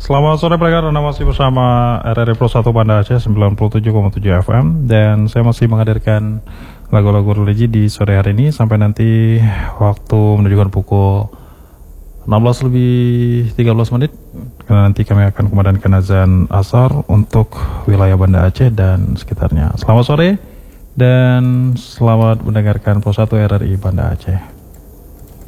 Selamat sore pendengar, Anda masih bersama RRI Pro 1 Banda Aceh 97,7 FM. Dan saya masih menghadirkan lagu-lagu religi di sore hari ini sampai nanti waktu menunjukkan pukul 16:13. Karena nanti kami akan kumandangkan azan asar untuk wilayah Banda Aceh dan sekitarnya. Selamat sore dan selamat mendengarkan Pro 1 RRI Banda Aceh.